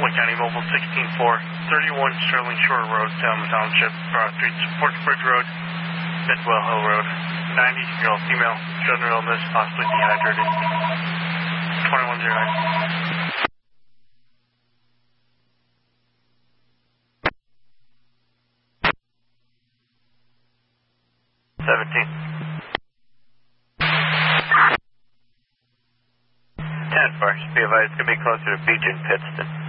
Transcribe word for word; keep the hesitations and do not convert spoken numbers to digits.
Wayne County Mobile sixteen four, thirty-one Sterling Shore Road, Salem Township, Broad Street, Portsbridge Road, Bidwell Hill Road. ninety-year-old female, general illness, possibly dehydrated. twenty-one oh nine. seventeen. ten four, be advised, it's going to be closer to Beach in Pittston.